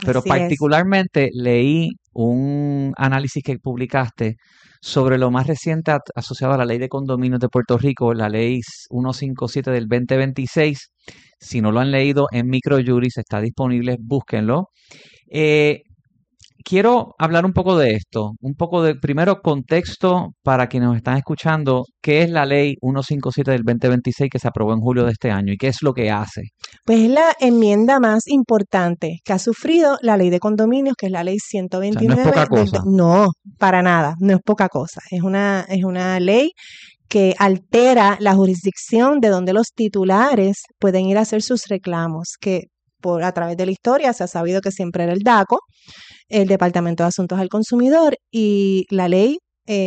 pero Así es. particularmente leí un análisis que publicaste sobre lo más reciente asociado a la ley de condominios de Puerto Rico, la ley 157 del 2026. Si no lo han leído, en Microjuris está disponible, búsquenlo. Eh, Quiero hablar un poco de esto, un poco de, primero, contexto para quienes nos están escuchando, qué es la ley 157 del 2026 que se aprobó en julio de este año y qué es lo que hace. Pues es la enmienda más importante que ha sufrido la ley de condominios, que es la ley O sea, no es 129 poca cosa. No, para nada, no es poca cosa. Es una ley que altera la jurisdicción de donde los titulares pueden ir a hacer sus reclamos, que a través de la historia se ha sabido que siempre era el DACO, el Departamento de Asuntos al Consumidor, y la ley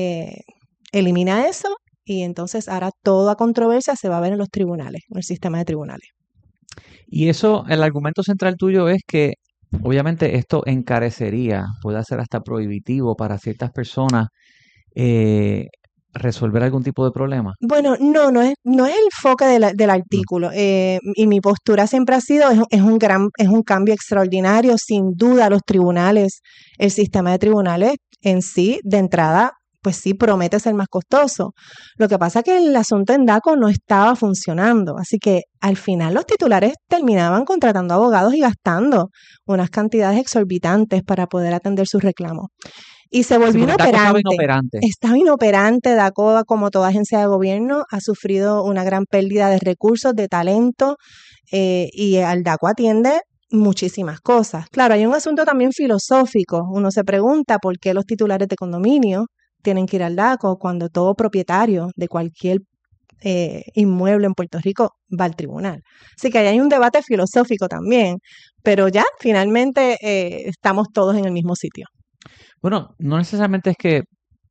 elimina eso, y entonces ahora toda controversia se va a ver en los tribunales, en el sistema de tribunales. Y eso, el argumento central tuyo es que obviamente esto encarecería, puede ser hasta prohibitivo para ciertas personas eh, resolver algún tipo de problema. Bueno, no es el foco del Mm. artículo, y mi postura siempre ha sido, es un cambio extraordinario, sin duda los tribunales, el sistema de tribunales en sí, de entrada, pues sí promete ser más costoso. Lo que pasa es que el asunto en DACO no estaba funcionando, así que al final los titulares terminaban contratando abogados y gastando unas cantidades exorbitantes para poder atender sus reclamos. Y se Sí, volvió porque el DACO estaba inoperante. inoperante. Estaba inoperante. DACO, como toda agencia de gobierno, ha sufrido una gran pérdida de recursos, de talento, y al DACO atiende muchísimas cosas. Claro, hay un asunto también filosófico. Uno se pregunta por qué los titulares de condominio tienen que ir al DACO cuando todo propietario de cualquier inmueble en Puerto Rico va al tribunal. Así que ahí hay un debate filosófico también, pero ya finalmente estamos todos en el mismo sitio. Bueno, no necesariamente es que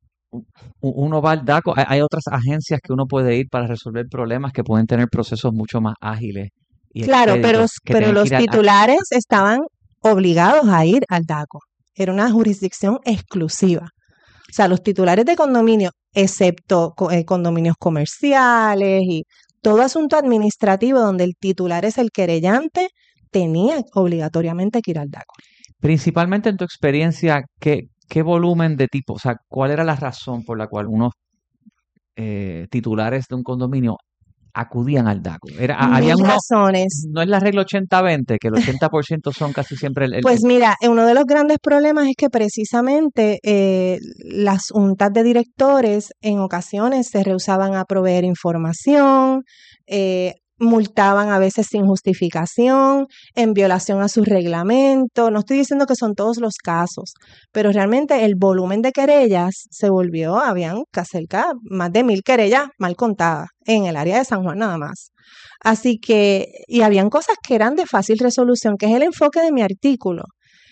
uno va al DACO, hay otras agencias que uno puede ir para resolver problemas que pueden tener procesos mucho más ágiles y Claro, pero, expeditos que pero tener que los ir a... titulares estaban obligados a ir al DACO. Era una jurisdicción exclusiva. O sea, los titulares de condominio, excepto condominios comerciales y todo asunto administrativo donde el titular es el querellante, tenía obligatoriamente que ir al DACO. Principalmente en tu experiencia, ¿qué volumen de tipo, o sea, cuál era la razón por la cual unos titulares de un condominio acudían al DACO? Mil Habían unos, razones. no es la regla 80-20, que el 80% son casi siempre Pues mira, uno de los grandes problemas es que precisamente las juntas de directores en ocasiones se rehusaban a proveer información, multaban a veces sin justificación, en violación a sus reglamentos. No estoy diciendo que son todos los casos, pero realmente el volumen de querellas se volvió, habían cerca más de 1,000 querellas mal contadas en el área de San Juan nada más. Así que, y habían cosas que eran de fácil resolución, que es el enfoque de mi artículo.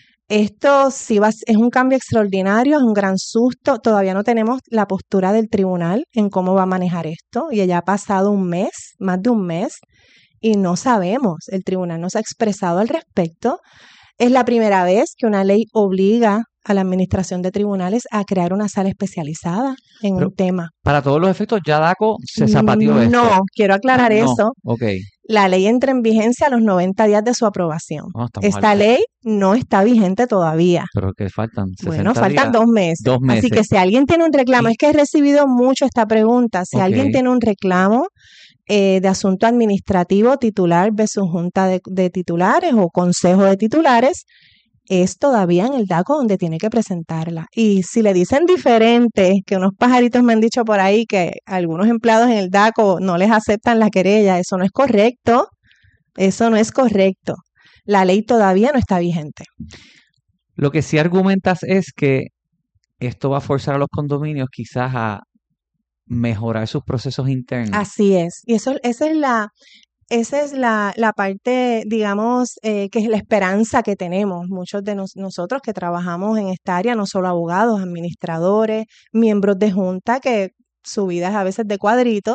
Esto sí es un cambio extraordinario, es un gran susto. Todavía no tenemos la postura del tribunal en cómo va a manejar esto. Y ya ha pasado un mes, más de un mes, y no sabemos. El tribunal no se ha expresado al respecto. Es la primera vez que una ley obliga a la administración de tribunales a crear una sala especializada en pero un tema. para todos los efectos, ya DACO se zapateó esto. No, quiero aclarar No, eso. ok. La ley entra en vigencia a los 90 días de su aprobación. No, estamos Esta ley no está vigente todavía. pero que faltan Bueno, 60 faltan días, 2 meses. 2 meses. Así que si alguien tiene un reclamo, Y, es que he recibido mucho esta pregunta, si alguien ok. tiene un reclamo de asunto administrativo, titular versus junta de titulares o consejo de titulares, es todavía en el DACO donde tiene que presentarla. Y si le dicen diferente, que unos pajaritos me han dicho por ahí que algunos empleados en el DACO no les aceptan la querella, eso no es correcto. Eso no es correcto. La ley todavía no está vigente. Lo que sí argumentas es que esto va a forzar a los condominios quizás a mejorar sus procesos internos. Así es. Y esa es la parte, digamos, que es la esperanza que tenemos muchos de nosotros que trabajamos en esta área, no solo abogados, administradores, miembros de junta, que su vida es a veces de cuadrito.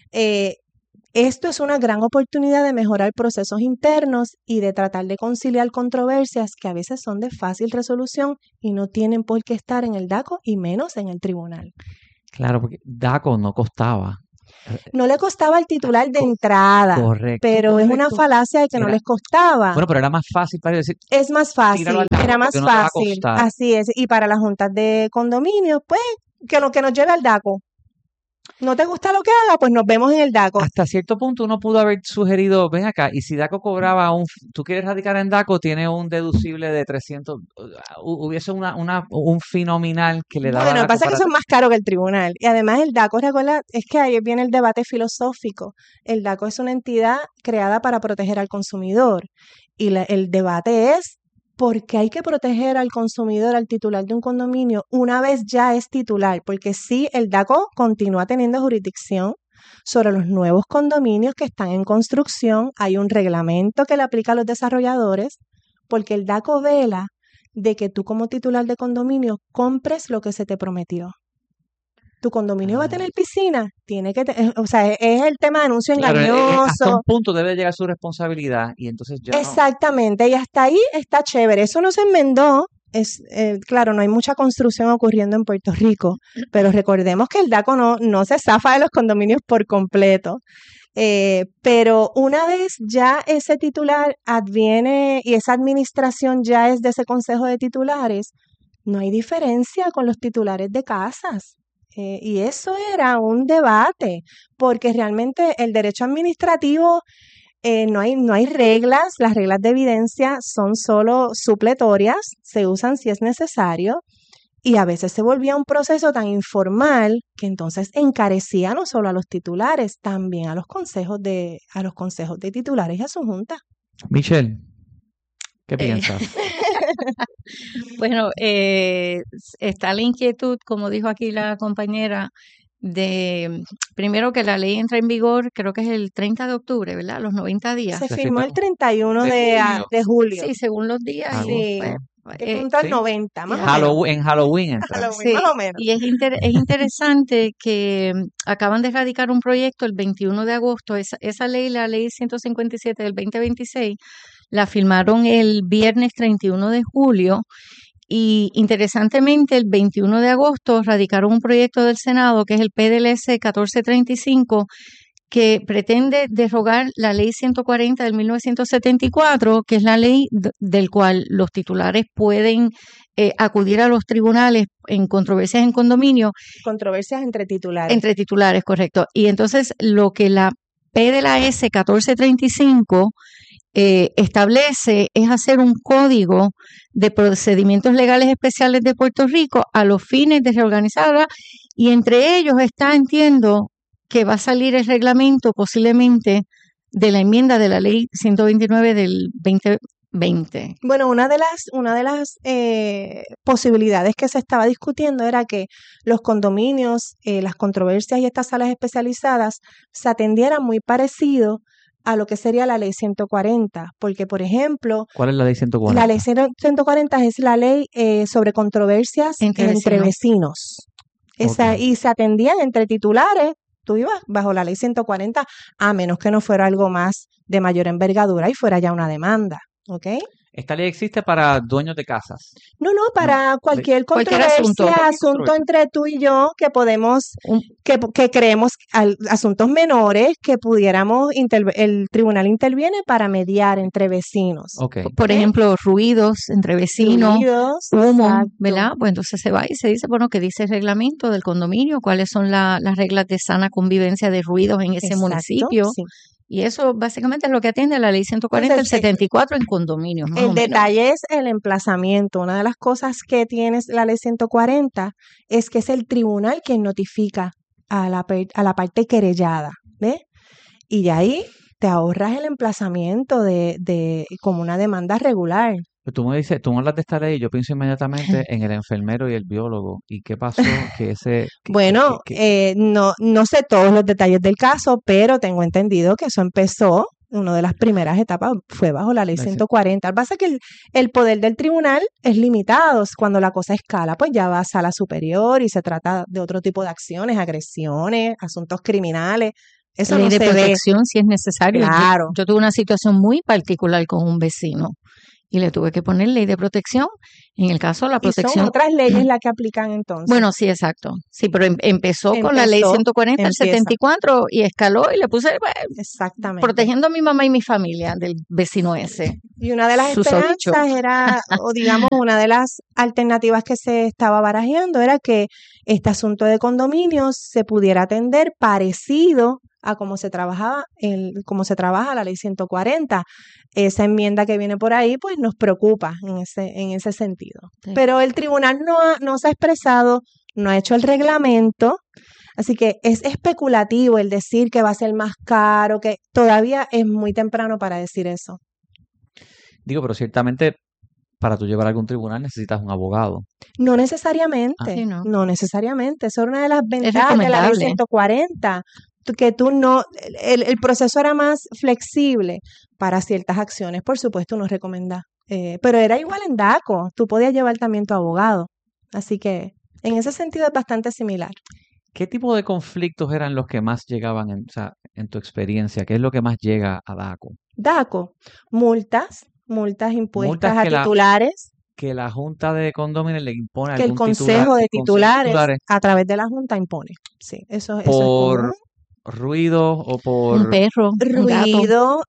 Esto es una gran oportunidad de mejorar procesos internos y de tratar de conciliar controversias que a veces son de fácil resolución y no tienen por qué estar en el DACO y menos en el tribunal. Claro, porque DACO no costaba. No le costaba al titular de entrada, Correcto. pero es una falacia de que no les costaba. Bueno, pero era más fácil para ellos decir, Es más fácil, tíralo al DACO era más porque no te va a fácil, costar. así es. Y para las juntas de condominio, pues, que nos lleve al DACO. ¿No te gusta lo que haga? Pues nos vemos en el DACO. Hasta cierto punto uno pudo haber sugerido, ven acá, y si DACO cobraba tú quieres radicar en DACO, tiene un deducible de 300, hubiese un fee nominal que le daba Bueno, lo DACO que pasa es que para... eso es más caro que el tribunal. Y además el DACO, recuerda, es que ahí viene el debate filosófico. El DACO es una entidad creada para proteger al consumidor. Y el debate es por qué hay que proteger al consumidor, al titular de un condominio, una vez ya es titular. Porque sí, el DACO continúa teniendo jurisdicción sobre los nuevos condominios que están en construcción. Hay un reglamento que le aplica a los desarrolladores, porque el DACO vela de que tú como titular de condominio compres lo que se te prometió. ¿Tu condominio va a tener piscina? Tiene que o sea, es el tema de anuncio Claro, engañoso. hasta un punto debe llegar su responsabilidad y entonces ya Exactamente, y hasta ahí está chévere. Eso no se enmendó. Claro, no hay mucha construcción ocurriendo en Puerto Rico, pero recordemos que el DACO no se zafa de los condominios por completo. Pero una vez ya ese titular adviene y esa administración ya es de ese consejo de titulares, no hay diferencia con los titulares de casas. Y eso era un debate, porque realmente el derecho administrativo no hay reglas, las reglas de evidencia son solo supletorias, se usan si es necesario. Y a veces se volvía un proceso tan informal que entonces encarecía no solo a los titulares, también a los consejos de titulares y a su junta. Michelle, ¿qué piensas? Bueno, está la inquietud, como dijo aquí la compañera, de primero que la ley entra en vigor, creo que es el 30 de octubre, ¿verdad? Los 90 días. Se firmó el 31 de julio. Sí, según los días. Sí. Pues, que contar 90, más En Halloween entra. Sí, más o menos. y es interesante que acaban de erradicar un proyecto el 21 de agosto. Esa ley, la ley 157 del 2026, la firmaron el viernes 31 de julio. Y interesantemente, el 21 de agosto radicaron un proyecto del Senado, que es el PDLS 1435, que pretende derogar la ley 140 del 1974, que es la ley del cual los titulares pueden acudir a los tribunales en controversias en condominio. Controversias entre titulares. Entre titulares, correcto. Y entonces lo que la PDLS 1435 establece es hacer un código de procedimientos legales especiales de Puerto Rico a los fines de reorganizarla, y entre ellos está, entiendo, que va a salir el reglamento posiblemente de la enmienda de la ley 129 del 2020. Bueno, una de las posibilidades que se estaba discutiendo era que los condominios, las controversias y estas salas especializadas se atendieran muy parecido a lo que sería la ley 140, porque, por ejemplo... ¿Cuál es la ley 140? La ley 140 es la ley sobre controversias entre vecinos. Okay. Y se atendían entre titulares. Tú ibas bajo la ley 140, a menos que no fuera algo más de mayor envergadura y fuera ya una demanda, ¿ok? ¿Esta ley existe para dueños de casas? No, cualquier cualquier controversia, asunto entre tú y yo que podemos, que creemos asuntos menores que pudiéramos, el tribunal interviene para mediar entre vecinos. Okay. Por ejemplo, ruidos entre vecinos, humo, exacto. ¿verdad? Pues entonces se va y se dice, bueno, que dice el reglamento del condominio, cuáles son las reglas de sana convivencia de ruidos en ese municipio. Sí. Y eso básicamente es lo que atiende la ley 140 del 74 en condominios. El detalle es el emplazamiento. Una de las cosas que tiene la ley 140 es que es el tribunal quien notifica a la parte querellada, ¿ves? Y de ahí te ahorras el emplazamiento de como una demanda regular. Pero tú me hablas de esta ley y yo pienso inmediatamente en el enfermero y el biólogo. ¿Y qué pasó? No sé todos los detalles del caso, pero tengo entendido que eso empezó, una de las primeras etapas fue bajo la ley 140. Lo que pasa es que el poder del tribunal es limitado. Cuando la cosa escala, pues ya va a sala superior y se trata de otro tipo de acciones, agresiones, asuntos criminales. Eso ley no de se protección si es necesario. Claro. Yo tuve una situación muy particular con un vecino y le tuve que poner ley de protección. En el caso de la Y son protección, otras leyes las que aplican entonces. bueno, sí, exacto. Sí, pero empezó con la ley Empezó, 140 del empieza. 74 y escaló y le puse Exactamente. protegiendo a mi mamá y mi familia del vecino ese. Y una de las Susodicho. esperanzas era, o digamos, una de las alternativas que se estaba barajeando era que este asunto de condominios se pudiera atender parecido a cómo se trabaja la ley 140. Esa enmienda que viene por ahí, pues nos preocupa en ese sentido. Sí. Pero el tribunal no se ha expresado, no ha hecho el reglamento, así que es especulativo el decir que va a ser más caro, que todavía es muy temprano para decir eso. Digo, pero ciertamente para tú llevar a algún tribunal necesitas un abogado. No necesariamente, Sí, no. no necesariamente. Eso era una de las ventajas de la ley recomendable. 140, que el proceso era más flexible para ciertas acciones, por supuesto uno recomienda, pero era igual en DACO, tú podías llevar también tu abogado, así que en ese sentido es bastante similar. ¿Qué tipo de conflictos eran los que más llegaban en tu experiencia? ¿Qué es lo que más llega a DACO? DACO, multas impuestas Multas a titulares, que la Junta de Condóminos le impone a que el algún Consejo de Titulares titulares a través de la Junta impone. Sí, eso es por común. ruido o Un por... perro, un gato. Ruido,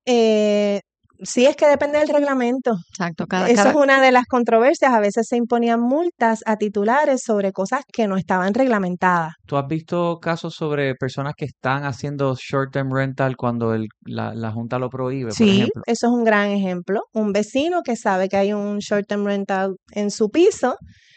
sí, es que depende del reglamento. Exacto. Eso es una de las controversias. A veces se imponían multas a titulares sobre cosas que no estaban reglamentadas. ¿Tú has visto casos sobre personas que están haciendo short-term rental cuando la Junta lo prohíbe, por Sí, ejemplo? eso es un gran ejemplo. Un vecino que sabe que hay un short-term rental en su piso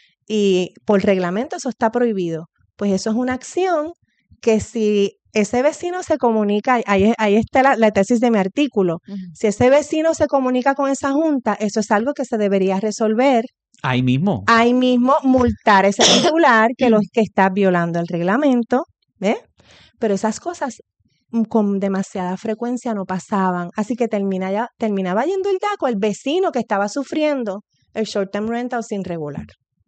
y por reglamento eso está prohibido. Pues eso es una acción que si ese vecino se comunica, ahí está la tesis de mi artículo, Ujú. si ese vecino se comunica con esa junta, eso es algo que se debería resolver. Ahí mismo. Ahí mismo multar a ese titular que está violando el reglamento, ¿ves? Pero esas cosas con demasiada frecuencia no pasaban, así que terminaba yendo el DACO el vecino que estaba sufriendo el short-term rental sin regular.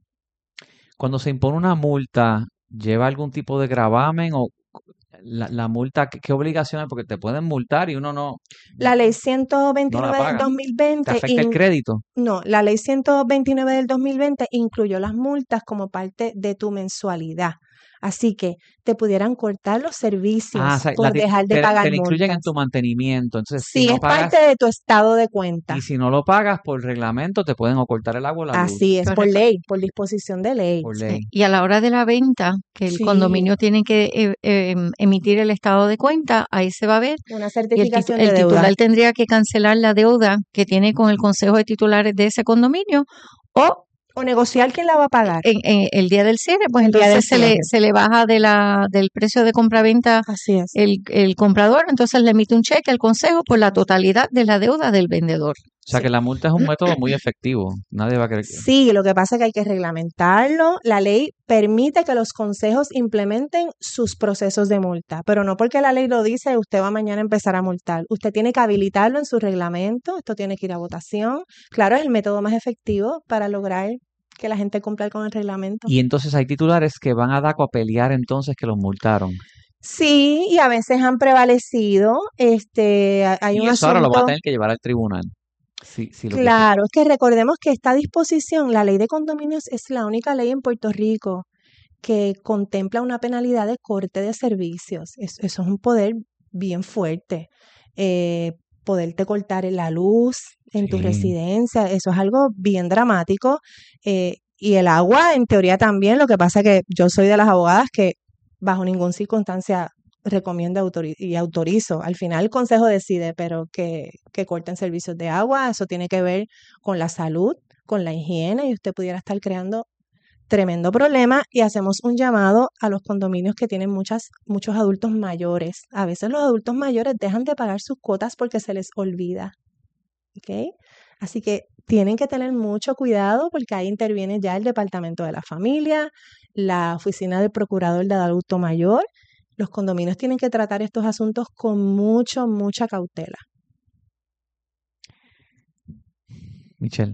Cuando se impone una multa, ¿lleva algún tipo de gravamen o la multa, qué obligaciones? Porque te pueden multar y uno no La ley la 129 del paga. ¿Te 2020, afecta el crédito? no, la ley 129 del 2020 incluyó las multas como parte de tu mensualidad. Así que te pudieran cortar los servicios O sea, por dejar de pagar te la incluyen en multas. tu mantenimiento. Entonces, si Sí, no es pagas, parte de tu estado de cuenta. y si no lo pagas por reglamento, te pueden o cortar el agua o la luz. Así es, por Correcto. ley, por disposición de ley. Por Sí. ley. Y a la hora de la venta, que el Sí. condominio tiene que emitir el estado de cuenta, ahí se va a ver. Una Y certificación el de deuda. titular tendría que cancelar la deuda que tiene con el consejo de titulares de ese condominio o O negociar quién la va a pagar. en el día del cierre, pues El día entonces del cierre. se le baja del precio de compraventa Así es. el comprador, entonces le emite un cheque al consejo por la totalidad de la deuda del vendedor. O sea, Sí. que la multa es un método muy efectivo. Nadie va a creer que... Sí, lo que pasa es que hay que reglamentarlo. La ley permite que los consejos implementen sus procesos de multa, pero no porque la ley lo dice, usted va mañana a empezar a multar. Usted tiene que habilitarlo en su reglamento, esto tiene que ir a votación. Claro, es el método más efectivo para lograr que la gente cumpla con el reglamento. Y entonces hay titulares que van a DACO a pelear entonces que los multaron. Sí, y a veces han prevalecido. Hay Y un eso ahora lo van a asunto. tener que llevar al tribunal. Sí, lo que Claro, es que recordemos que esta disposición, la ley de condominios, es la única ley en Puerto Rico que contempla una penalidad de corte de servicios. Eso es un poder bien fuerte. Poderte cortar la luz en tu Sí. residencia, eso es algo bien dramático. Y el agua, en teoría también, lo que pasa que yo soy de las abogadas que bajo ninguna circunstancia recomiendo y autorizo. Al final el consejo decide, pero que corten servicios de agua, eso tiene que ver con la salud, con la higiene, y usted pudiera estar creando tremendo problema. Y hacemos un llamado a los condominios que tienen muchos adultos mayores. A veces los adultos mayores dejan de pagar sus cuotas porque se les olvida. ¿Ok? Así que tienen que tener mucho cuidado porque ahí interviene ya el Departamento de la Familia, la Oficina del Procurador del Adulto Mayor. Los condominios tienen que tratar estos asuntos con mucha cautela. Michelle.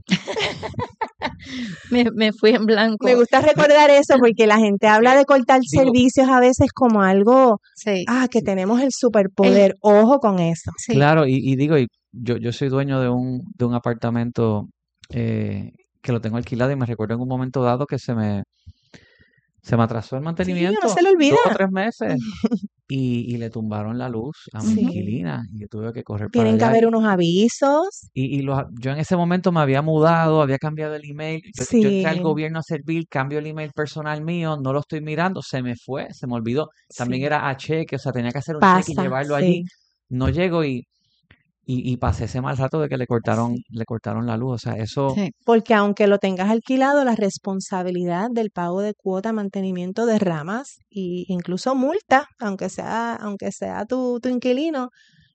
Me fui en blanco. Me gusta recordar eso porque la gente habla de cortar Digo- servicios a veces como algo, Sí, que tenemos el superpoder. Ojo con eso. sí. Claro, y digo, yo soy dueño de un apartamento que lo tengo alquilado y me recuerdo en un momento dado que se me atrasó el Sí, mantenimiento no se le olvida. 2 o 3 meses y le tumbaron la luz a mi Sí. inquilina y yo tuve que correr para Tienen que allá. haber unos avisos. Yo en ese momento me había mudado, había cambiado el email. Yo entré al Sí, gobierno a servir, cambio el email personal mío, no lo estoy mirando, se me fue, se me olvidó. También sí. era a cheque, o sea, tenía que hacer un cheque y Pasa, llevarlo allí. sí. No llego y pasé ese mal rato de que le cortaron la luz. O sea, eso, Sí. Porque aunque lo tengas alquilado, la responsabilidad del pago de cuota, mantenimiento de ramas e incluso multa, aunque sea tu inquilino,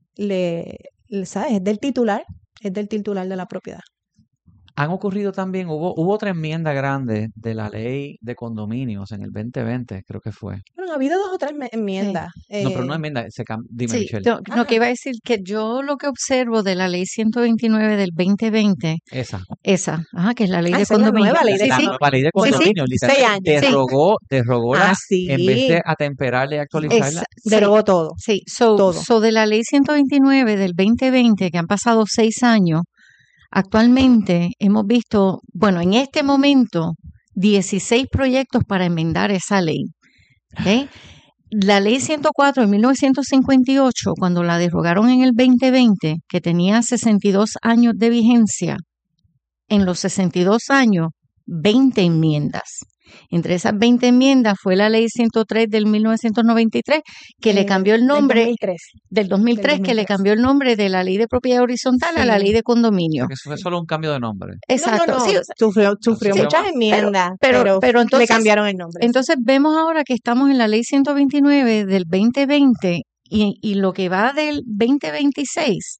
¿sabes? Es del titular de la propiedad. han ocurrido también, hubo otra enmienda grande de la ley de condominios en el 2020, creo que fue. Bueno, ha habido 2 o 3 enmiendas. No, pero no enmienda, dime, Sí, Michelle. lo que iba a decir que yo lo que observo de la ley 129 del 2020, Esa. que es la ley de Esa es la condominio. nueva ley de Sí, La sí, nueva ley de sí, sí, condominios, 6 literalmente años. sí. derogó Ah, en vez sí. de atemperarla y actualizarla. Sí, Derogó todo. sí. Todo. So de la ley 129 del 2020, que han pasado 6 años, actualmente hemos visto, bueno, en este momento, 16 proyectos para enmendar esa ley. ¿Ok? La ley 104 de 1958, cuando la derogaron en el 2020, que tenía 62 años de vigencia, en los 62 años, 20 enmiendas. Entre esas 20 enmiendas fue la ley 103 del 1993, que le cambió el nombre del 2003, que le cambió el nombre de la ley de propiedad horizontal a la ley de condominio. Porque eso fue solo un cambio de nombre. Exacto. No. Sí, Sufrió muchas enmiendas, pero entonces, le cambiaron el nombre. Entonces vemos ahora que estamos en la ley 129 del 2020 y lo que va del 2026,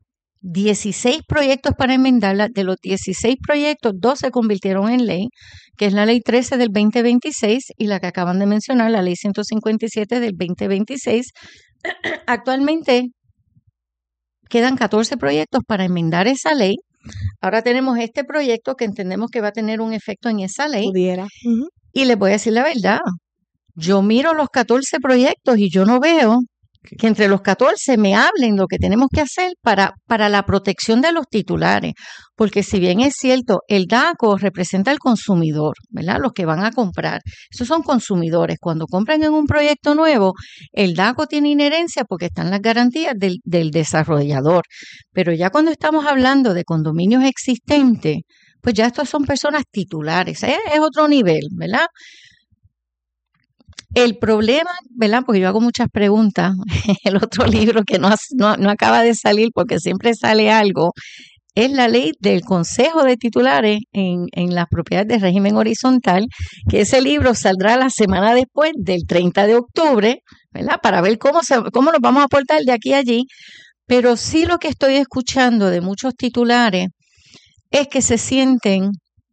16 proyectos para enmendarla. De los 16 proyectos, 2 se convirtieron en ley, que es la ley 13 del 2026 y la que acaban de mencionar, la ley 157 del 2026. Actualmente quedan 14 proyectos para enmendar esa ley. Ahora tenemos este proyecto que entendemos que va a tener un efecto en esa ley. Pudiera. Y les voy a decir la verdad, yo miro los 14 proyectos y yo no veo que entre los 14 me hablen lo que tenemos que hacer para la protección de los titulares. Porque si bien es cierto, el DACO representa al consumidor, ¿verdad? Los que van a comprar. Esos son consumidores. Cuando compran en un proyecto nuevo, el DACO tiene inherencia porque están las garantías del desarrollador. Pero ya cuando estamos hablando de condominios existentes, pues ya estos son personas titulares. Es otro nivel, ¿verdad? El problema, ¿verdad? Porque yo hago muchas preguntas, el otro libro que no acaba de salir porque siempre sale algo, es la ley del Consejo de Titulares en las propiedades de régimen horizontal, que ese libro saldrá la semana después del 30 de octubre, ¿verdad? Para ver cómo nos vamos a portar de aquí a allí. Pero sí lo que estoy escuchando de muchos titulares es que se sienten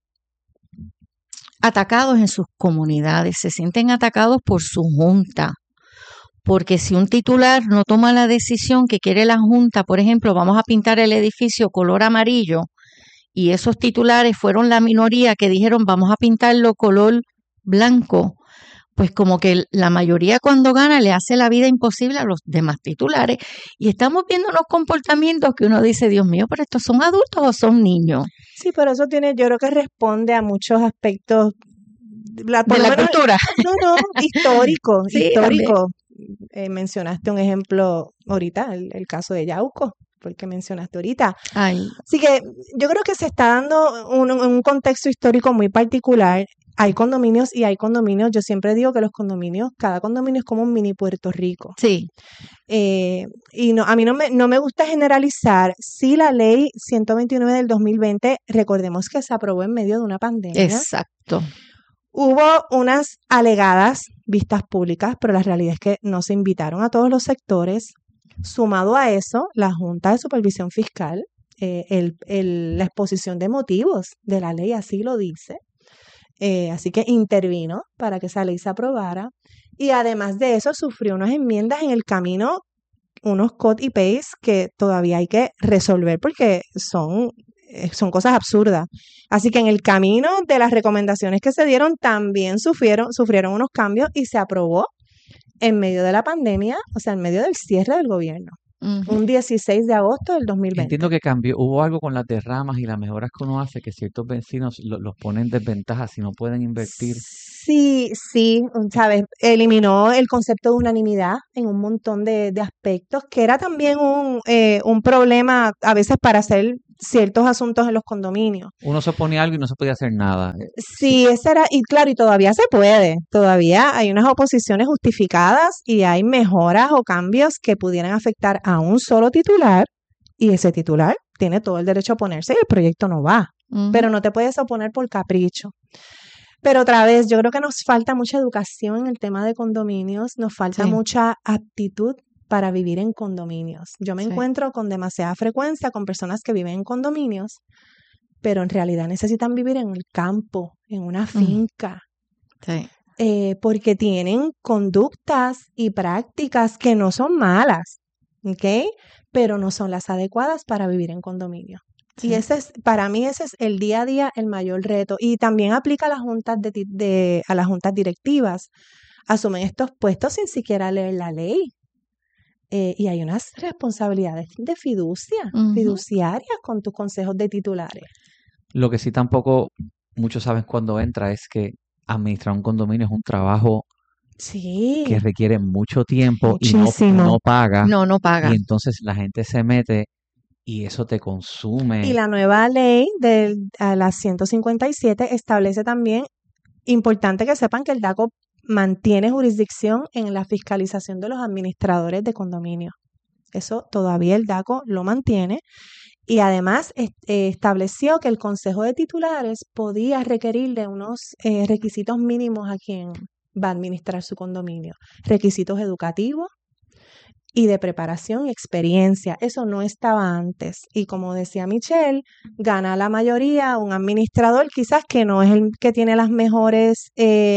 atacados en sus comunidades, se sienten atacados por su junta, porque si un titular no toma la decisión que quiere la junta, por ejemplo, vamos a pintar el edificio color amarillo, y esos titulares fueron la minoría que dijeron vamos a pintarlo color blanco, pues como que la mayoría cuando gana le hace la vida imposible a los demás titulares, y estamos viendo unos comportamientos que uno dice, Dios mío, pero ¿estos son adultos o son niños? Sí, pero eso yo creo que responde a muchos aspectos de la cultura. No, histórico. Sí, histórico. Mencionaste un ejemplo ahorita, el caso de Yauco, porque mencionaste ahorita. Ay. Así que yo creo que se está dando un contexto histórico muy particular. Hay condominios y hay condominios. Yo siempre digo que cada condominio es como un mini Puerto Rico. Sí. Y a mí no me gusta generalizar. Sí, la ley 129 del 2020, recordemos que se aprobó en medio de una pandemia. Exacto. Hubo unas alegadas vistas públicas, pero la realidad es que no se invitaron a todos los sectores. Sumado a eso, la Junta de Supervisión Fiscal, la exposición de motivos de la ley así lo dice. Así que intervino para que esa ley se aprobara. Y además de eso, sufrió unas enmiendas en el camino, unos cut y paste que todavía hay que resolver porque son cosas absurdas. Así que en el camino de las recomendaciones que se dieron también sufrieron unos cambios y se aprobó en medio de la pandemia, o sea, en medio del cierre del gobierno. un 16 de agosto del 2020. Entiendo que cambió, hubo algo con las derramas y las mejoras que uno hace que ciertos vecinos los ponen en desventaja si no pueden invertir. Sí, sabes, eliminó el concepto de unanimidad en un montón de aspectos, que era también un problema a veces para hacer ciertos asuntos en los condominios. Uno se oponía a algo y no se podía hacer nada. Sí, ese era, y claro, y todavía se puede, todavía hay unas oposiciones justificadas y hay mejoras o cambios que pudieran afectar a un solo titular, y ese titular tiene todo el derecho a oponerse y el proyecto no va, pero no te puedes oponer por capricho. Pero otra vez, yo creo que nos falta mucha educación en el tema de condominios, nos falta mucha aptitud para vivir en condominios. Yo me encuentro con demasiada frecuencia con personas que viven en condominios, pero en realidad necesitan vivir en el campo, en una finca, porque tienen conductas y prácticas que no son malas, ¿ok? Pero no son las adecuadas para vivir en condominio. Y para mí ese es el día a día el mayor reto. Y también aplica a las juntas a las juntas directivas. Asumen estos puestos sin siquiera leer la ley. Y hay unas responsabilidades de fiduciarias con tus consejos de titulares. Lo que sí tampoco muchos saben cuando entra es que administrar un condominio es un trabajo que requiere mucho tiempo. Muchísimo. Y no paga. No paga. Y entonces la gente se mete y eso te consume. Y la nueva ley a la 157 establece también, importante que sepan que el DACO mantiene jurisdicción en la fiscalización de los administradores de condominio. Eso todavía el DACO lo mantiene. Y además estableció que el Consejo de Titulares podía requerir de unos requisitos mínimos a quien va a administrar su condominio. Requisitos educativos y de preparación y experiencia. Eso no estaba antes. Y como decía Michelle, gana la mayoría un administrador quizás que no es el que tiene las mejores,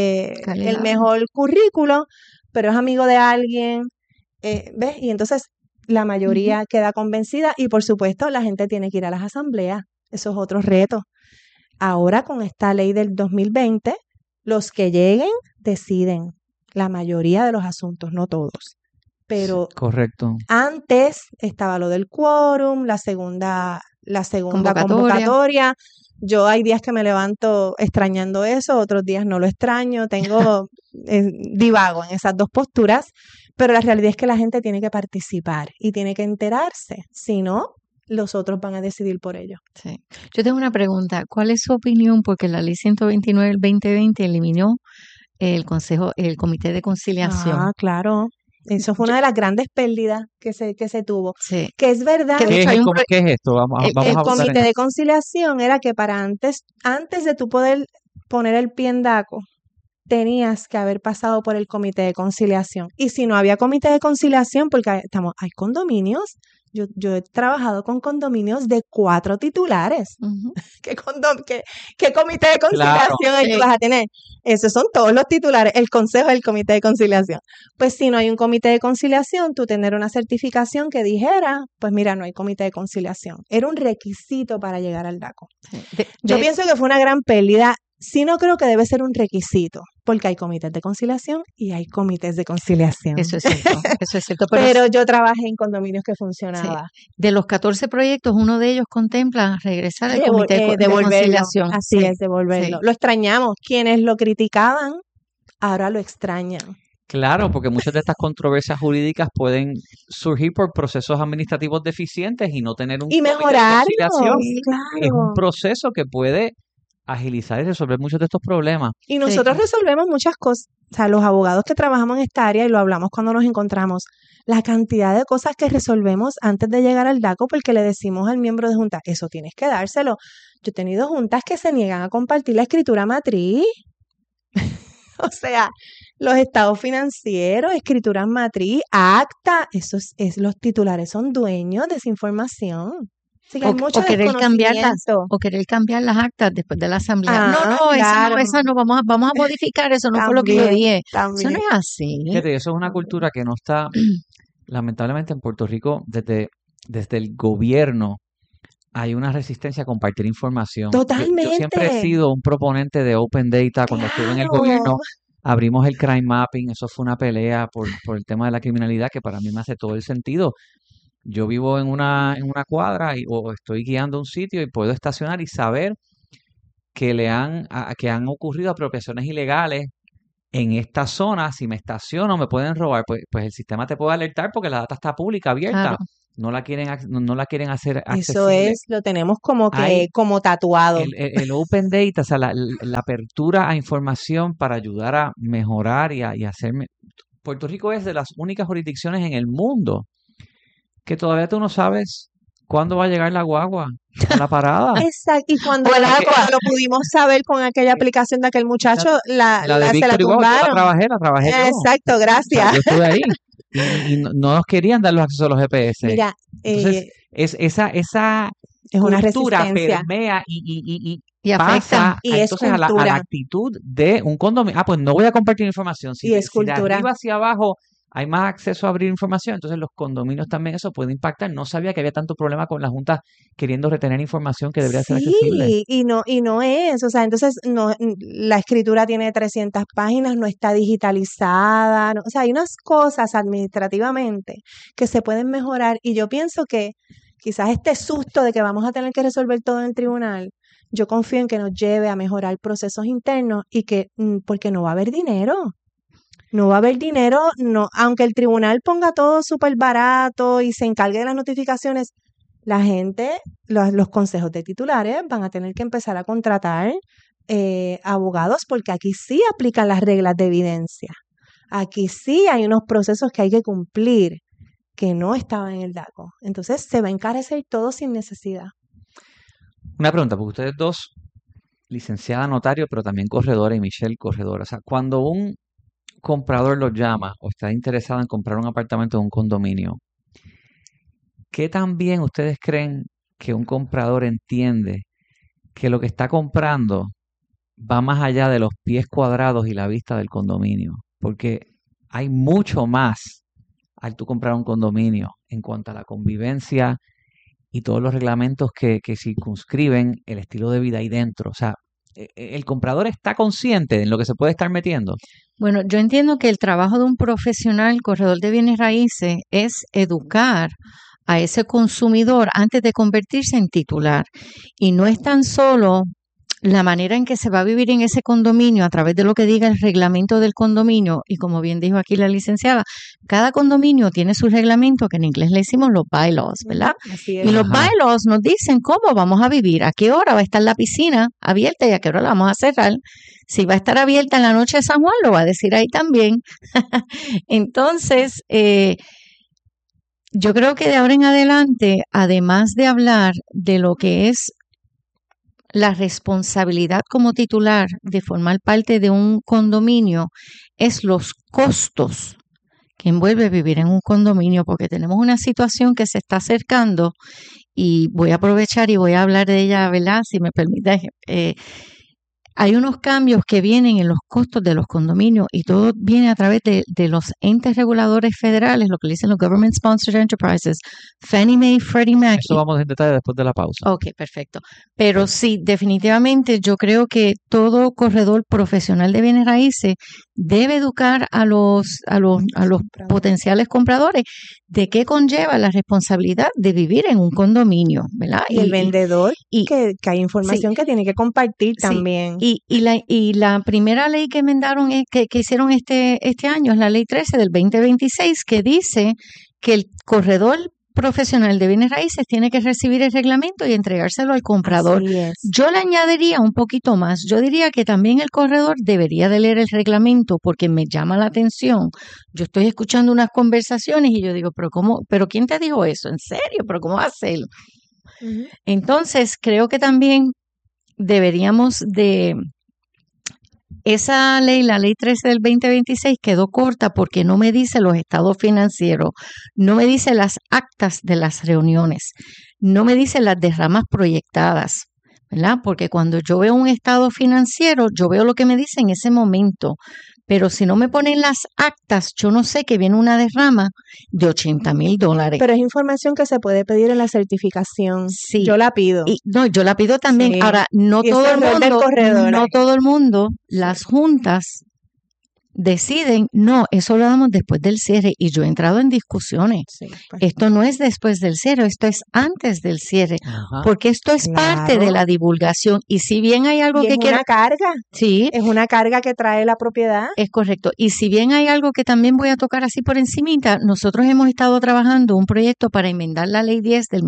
el mejor currículo, pero es amigo de alguien, ¿ves? Y entonces la mayoría queda convencida y por supuesto la gente tiene que ir a las asambleas. Eso es otro reto. Ahora con esta ley del 2020, los que lleguen deciden la mayoría de los asuntos, no todos. Pero correcto. Antes estaba lo del quórum, la segunda convocatoria. Yo hay días que me levanto extrañando eso, otros días no lo extraño, tengo divago en esas dos posturas, pero la realidad es que la gente tiene que participar y tiene que enterarse, si no, los otros van a decidir por ello. Sí. Yo tengo una pregunta, ¿cuál es su opinión? Porque la ley 129 del 2020 eliminó el comité de conciliación. Ah, claro. Eso fue una de las grandes pérdidas que se tuvo. Sí. Que es verdad. ¿Qué es esto? Vamos el a comité de conciliación era que para antes de tú poder poner el pie en DACO, tenías que haber pasado por el comité de conciliación. Y si no había comité de conciliación, porque hay condominios, yo he trabajado con condominios de 4 titulares. ¿Qué comité de conciliación vas a tener? Esos son todos los titulares, el consejo del comité de conciliación. Pues si no hay un comité de conciliación, tú tener una certificación que dijera, pues mira, no hay comité de conciliación. Era un requisito para llegar al DACO. Yo pienso que fue una gran pérdida. Sí, no creo que debe ser un requisito, porque hay comités de conciliación y hay comités de conciliación. Eso es cierto. Pero yo trabajé en condominios que funcionaba. Sí. De los 14 proyectos, uno de ellos contempla regresar al comité de conciliación. Así es, devolverlo. Sí. Lo extrañamos. Quienes lo criticaban, ahora lo extrañan. Claro, porque muchas de estas controversias jurídicas pueden surgir por procesos administrativos deficientes y no tener un y mejorarlo, comité de conciliación. Claro. Es un proceso que puede agilizar y resolver muchos de estos problemas. Y nosotros resolvemos muchas cosas, o sea, los abogados que trabajamos en esta área, y lo hablamos cuando nos encontramos, la cantidad de cosas que resolvemos antes de llegar al DACO, porque le decimos al miembro de junta, eso tienes que dárselo. Yo he tenido juntas que se niegan a compartir la escritura matriz. O sea, los estados financieros, escrituras matriz, acta, los titulares son dueños de esa información. O querer cambiar las actas después de la asamblea. Claro. Esa no, vamos a modificar, eso no fue lo que yo dije. Eso no es así. Fíjate, eso es una cultura que no está, lamentablemente en Puerto Rico, desde el gobierno, hay una resistencia a compartir información. Totalmente. Yo siempre he sido un proponente de Open Data. Cuando estuve en el gobierno, abrimos el crime mapping, eso fue una pelea por el tema de la criminalidad que para mí me hace todo el sentido. Yo vivo en una cuadra o estoy guiando un sitio y puedo estacionar y saber que han ocurrido apropiaciones ilegales en esta zona. Si me estaciono me pueden robar, pues el sistema te puede alertar porque la data está pública, abierta. Claro. No la quieren hacer Eso accesible. lo tenemos como Hay tatuado. el open data, o sea, la apertura a información para ayudar a mejorar y hacer. Puerto Rico es de las únicas jurisdicciones en el mundo que todavía tú no sabes cuándo va a llegar la guagua a la parada. Exacto, y cuando lo pudimos saber con aquella aplicación de aquel muchacho, La de se la Víctor y Guagua, yo tumbaron. la trabajé yo. Exacto, O sea, gracias. yo estuve ahí y no nos querían dar los accesos a los GPS. Mira, Entonces, esa es una cultura resistencia. permea y Y afecta. pasa Y es entonces a la cultura. actitud de un condominio. Pues no voy a compartir información. Y es Si de cultura. arriba hacia abajo hay más acceso a abrir información, entonces los condominios también eso puede impactar. No sabía que había tanto problema con la Junta queriendo retener información que debería ser accesible. Sí, y no es, o sea, entonces la escritura tiene 300 páginas, no está digitalizada, o sea, hay unas cosas administrativamente que se pueden mejorar y yo pienso que quizás este susto de que vamos a tener que resolver todo en el tribunal, yo confío en que nos lleve a mejorar procesos internos y que, porque no va a haber dinero. No va a haber dinero, no, aunque el tribunal ponga todo súper barato y se encargue de las notificaciones, la gente, los consejos de titulares van a tener que empezar a contratar abogados porque aquí sí aplican las reglas de evidencia. Aquí sí hay unos procesos que hay que cumplir que no estaban en el DACO. Entonces se va a encarecer todo sin necesidad. Una pregunta, porque ustedes dos, licenciada notario, pero también corredora y Michelle corredora. O sea, cuando un comprador los llama o está interesado en comprar un apartamento en un condominio, ¿qué tan bien ustedes creen que un comprador entiende que lo que está comprando va más allá de los pies cuadrados y la vista del condominio? Porque hay mucho más al tú comprar un condominio en cuanto a la convivencia y todos los reglamentos que circunscriben el estilo de vida ahí dentro. O sea, el comprador está consciente en lo que se puede estar metiendo. Bueno, yo entiendo que el trabajo de un profesional corredor de bienes raíces es educar a ese consumidor antes de convertirse en titular. Y no es tan solo la manera en que se va a vivir en ese condominio a través de lo que diga el reglamento del condominio, y como bien dijo aquí la licenciada, cada condominio tiene su reglamento, que en inglés le decimos los bylaws, ¿verdad? Así es. Y los bylaws nos dicen cómo vamos a vivir, a qué hora va a estar la piscina abierta y a qué hora la vamos a cerrar. Si va a estar abierta en la noche de San Juan, lo va a decir ahí también. Entonces, yo creo que de ahora en adelante, además de hablar de lo que es la responsabilidad como titular de formar parte de un condominio, es los costos que envuelve vivir en un condominio, porque tenemos una situación que se está acercando y voy a aprovechar y voy a hablar de ella, ¿verdad? Si me permite. Hay unos cambios que vienen en los costos de los condominios y todo viene a través de los entes reguladores federales, lo que le dicen los Government Sponsored Enterprises, Fannie Mae, Freddie Mac. Eso vamos en detalle después de la pausa. Ok, perfecto. Pero sí, definitivamente yo creo que todo corredor profesional de bienes raíces debe educar a los potenciales compradores de qué conlleva la responsabilidad de vivir en un condominio, ¿verdad? Y el vendedor, que hay información que tiene que compartir también. Y la primera ley que enmendaron, que hicieron este año, es la ley 13 del 2026, que dice que el corredor profesional de bienes raíces tiene que recibir el reglamento y entregárselo al comprador. Así es. Yo le añadiría un poquito más. Yo diría que también el corredor debería de leer el reglamento porque me llama la atención. Yo estoy escuchando unas conversaciones y yo digo, pero ¿quién te dijo eso? ¿En serio? ¿Pero cómo va a hacerlo? Uh-huh. Entonces, creo que también deberíamos de... Esa ley, la ley 13 del 2026, quedó corta porque no me dice los estados financieros, no me dice las actas de las reuniones, no me dice las derramas proyectadas, ¿verdad? Porque cuando yo veo un estado financiero, yo veo lo que me dice en ese momento, pero si no me ponen las actas, yo no sé que viene una derrama de $80,000. Pero es información que se puede pedir en la certificación. Sí. Yo la pido. Yo la pido también. Sí. Ahora, no todo el mundo, las juntas deciden, no, eso lo damos después del cierre. Y yo he entrado en discusiones. Sí, pues, Esto no es después del cierre, esto es antes del cierre, Ajá. porque esto es parte de Claro. la divulgación. Y si bien hay algo y que es quiero... una carga, Sí, es una carga que trae la propiedad. es correcto. Y si bien hay algo que también voy a tocar así por encimita, nosotros hemos estado trabajando un proyecto para enmendar la Ley 10 del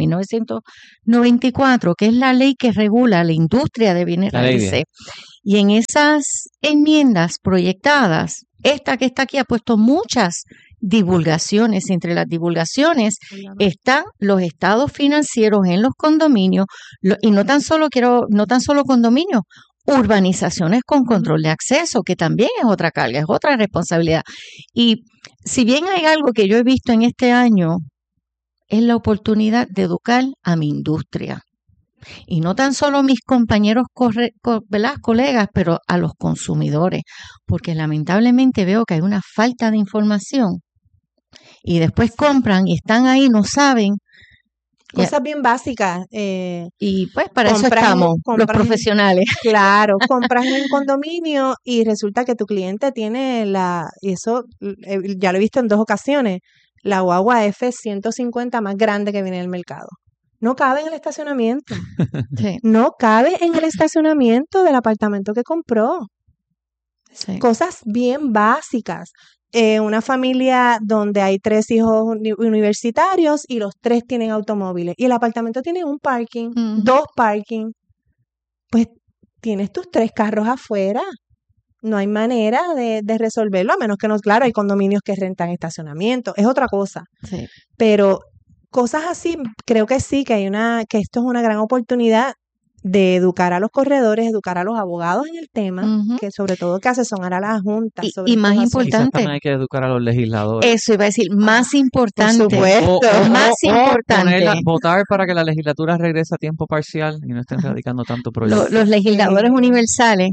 1994, que es la ley que regula la industria de bienes La Ley raíces. Y en esas enmiendas proyectadas, esta que está aquí ha puesto muchas divulgaciones. Entre las divulgaciones están los estados financieros en los condominios, y no tan solo condominios, urbanizaciones con control de acceso, que también es otra carga, es otra responsabilidad. Y si bien hay algo que yo he visto en este año, es la oportunidad de educar a mi industria. Y no tan solo a mis compañeros, ¿verdad? Colegas, pero a los consumidores, porque lamentablemente veo que hay una falta de información y después compran y están ahí, no saben. Cosas bien básicas. Y pues para eso Compras- estamos, los compras- profesionales. Claro, compras en un condominio y resulta que tu cliente tiene y eso ya lo he visto en 2 ocasiones, la guagua F-150 más grande que viene del mercado. No cabe en el estacionamiento. Sí, No cabe en el estacionamiento del apartamento que compró. sí. Cosas bien básicas. Una familia donde hay 3 hijos universitarios y los 3 tienen automóviles y el apartamento tiene un parking, Ujú. 2 parking. Pues tienes tus 3 carros afuera. No hay manera de resolverlo, a menos que no, claro, hay condominios que rentan estacionamiento, es otra cosa. Sí. Pero cosas así, creo que sí, que esto es una gran oportunidad de educar a los corredores, educar a los abogados en el tema, Ujú. que sobre todo que asesorar a las juntas. Y sobre más estos Quizás importante, también hay que educar a los legisladores. eso iba a decir, más importante. supuesto. Más importante. Votar para que la legislatura regrese a tiempo parcial y no estén radicando tanto proyecto. Los legisladores universales.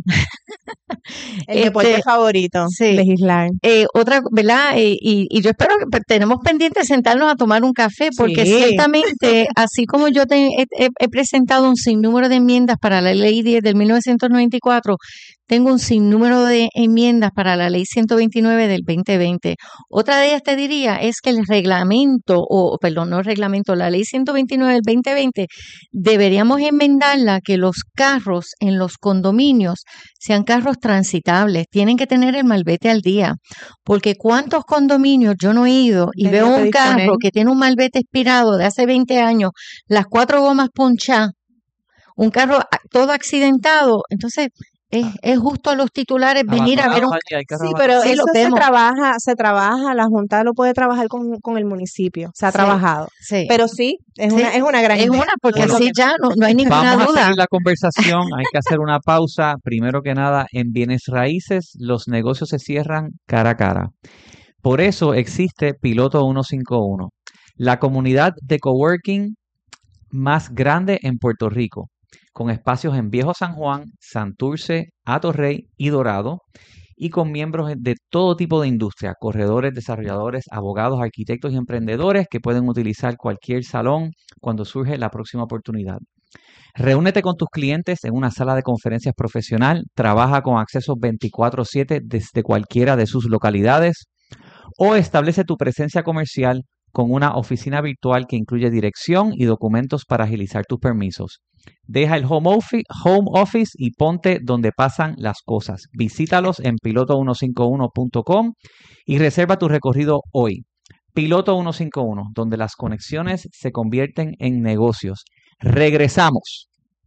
El deporte favorito, sí. legislar. Otra, ¿verdad? Y yo espero que tenemos pendiente sentarnos a tomar un café, porque Sí. ciertamente, así como yo he presentado un sinnúmero de enmiendas para la Ley 10 del 1994, tengo un sinnúmero de enmiendas para la Ley 129 del 2020. Otra de ellas te diría es que el reglamento, la Ley 129 del 2020, deberíamos enmendarla, que los carros en los condominios sean carros transitables, tienen que tener el malvete al día, porque cuántos condominios yo no he ido y Tenía veo que un carro disponer. que tiene un malvete expirado de hace 20 años, las 4 gomas ponchadas, un carro todo accidentado. Entonces es justo a los titulares venir a ver un... Abandonados allí, hay que Sí, arreglar. pero Sí, eso lo vemos. se trabaja, la Junta lo puede trabajar con el municipio, se ha Sí. trabajado. Sí. Pero sí, es Sí, una gran es idea. una, porque Todo lo así que- ya no hay ninguna Vamos a duda. seguir la conversación, hay que hacer una pausa. Primero que nada, en bienes raíces los negocios se cierran cara a cara. Por eso existe Piloto 151, la comunidad de coworking más grande en Puerto Rico, con espacios en Viejo San Juan, Santurce, Atorrey y Dorado, y con miembros de todo tipo de industria, corredores, desarrolladores, abogados, arquitectos y emprendedores que pueden utilizar cualquier salón cuando surge la próxima oportunidad. Reúnete con tus clientes en una sala de conferencias profesional, trabaja con acceso 24/7 desde cualquiera de sus localidades o establece tu presencia comercial con una oficina virtual que incluye dirección y documentos para agilizar tus permisos. Deja el home office y ponte donde pasan las cosas. Visítalos en piloto151.com y reserva tu recorrido hoy. Piloto 151, donde las conexiones se convierten en negocios. Regresamos.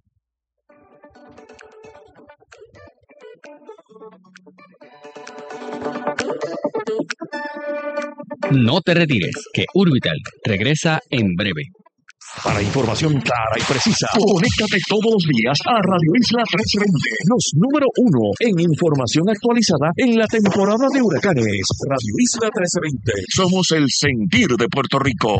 No te retires, que Urbital regresa en breve. Para información clara y precisa, conéctate todos los días a Radio Isla 1320, los número 1 en información actualizada en la temporada de huracanes. Radio Isla 1320, somos el sentir de Puerto Rico.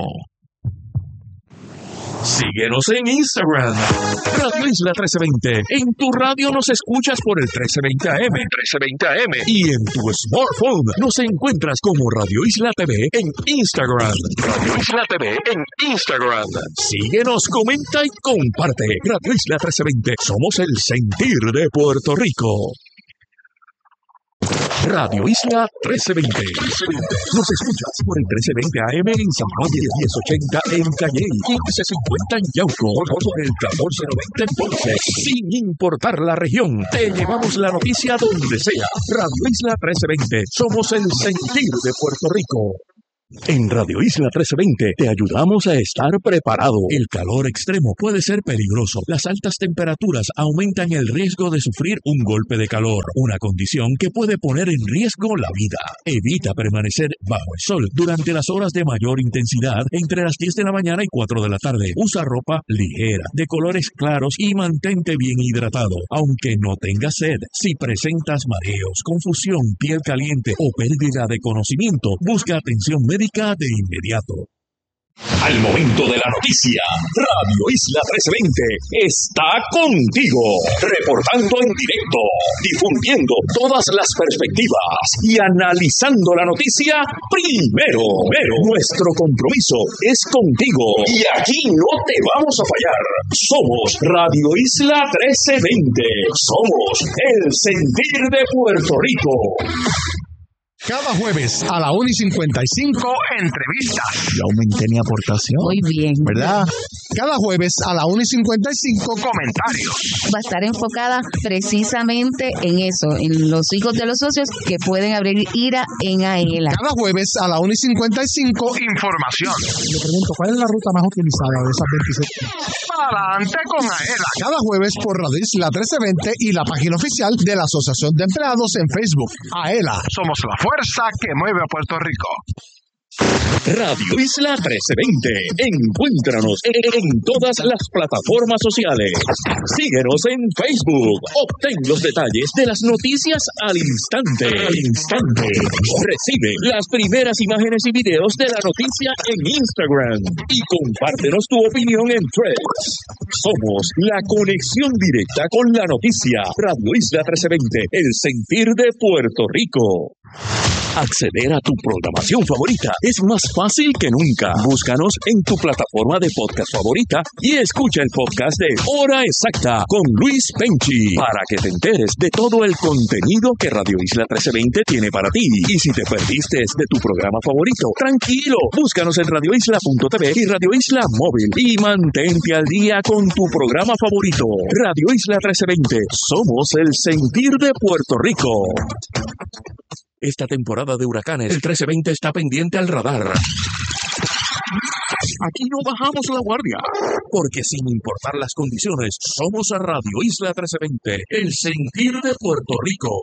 Síguenos en Instagram, Radio Isla 1320. En tu radio nos escuchas por el 1320 AM, y en tu smartphone nos encuentras como Radio Isla TV en Instagram. Radio Isla TV en Instagram. Síguenos, comenta y comparte. Radio Isla 1320, somos el sentir de Puerto Rico. Radio Isla 1320. Nos escuchas por el 1320 AM en San Juan y el 1080 en Calley, 1550 en Yauco, por el 1490 en Ponce. Sin importar la región, te llevamos la noticia donde sea. Radio Isla 1320. Somos el sentir de Puerto Rico. En Radio Isla 1320 te ayudamos a estar preparado. El calor extremo puede ser peligroso. Las altas temperaturas aumentan el riesgo de sufrir un golpe de calor, una condición que puede poner en riesgo la vida. Evita permanecer bajo el sol durante las horas de mayor intensidad entre las 10 de la mañana y 4 de la tarde. Usa ropa ligera, de colores claros y mantente bien hidratado, aunque no tengas sed. Si presentas mareos, confusión, piel caliente o pérdida de conocimiento, busca atención médica de inmediato. Al momento de la noticia, Radio Isla 1320 está contigo, reportando en directo, difundiendo todas las perspectivas y analizando la noticia primero. Nuestro compromiso es contigo y aquí no te vamos a fallar. Somos Radio Isla 1320. Somos el sentir de Puerto Rico. Cada jueves a la 1:55, entrevistas. Yo aumenté mi aportación. Muy bien. ¿Verdad? Cada jueves a la 1:55, comentarios. Va a estar enfocada precisamente en eso, en los hijos de los socios que pueden abrir IRA en AELA. Cada jueves a la 1:55, información. Le pregunto, ¿cuál es la ruta más utilizada de esas 27? Adelante con AELA. Cada jueves por Radio Isla 1320 y la página oficial de la Asociación de Empleados en Facebook. AELA. Somos la fuerza que mueve a Puerto Rico. Radio Isla 1320. Encuéntranos en todas las plataformas sociales. Síguenos en Facebook. Obtén los detalles de las noticias al instante. Recibe las primeras imágenes y videos de la noticia en Instagram. Y compártenos tu opinión en Threads. Somos la conexión directa con la noticia. Radio Isla 1320. El sentir de Puerto Rico. Acceder a tu programación favorita es más fácil que nunca. Búscanos en tu plataforma de podcast favorita y escucha el podcast de Hora Exacta con Luis Penchi para que te enteres de todo el contenido que Radio Isla 1320 tiene para ti. Y si te perdiste de tu programa favorito, tranquilo, búscanos en radioisla.tv y Radio Isla Móvil y mantente al día con tu programa favorito. Radio Isla 1320, somos el sentir de Puerto Rico. Esta temporada de huracanes, el 1320 está pendiente al radar. Aquí no bajamos la guardia, porque sin importar las condiciones, somos a Radio Isla 1320, el sentir de Puerto Rico.